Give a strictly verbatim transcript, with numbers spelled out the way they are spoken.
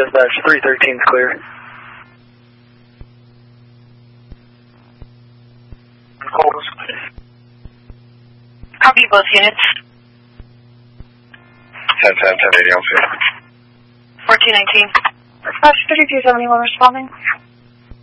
dispatch, three thirteen is clear. Copy both units. ten ten, ten eighty on field. fourteen nineteen. Dispatch thirty-two seventy-one responding.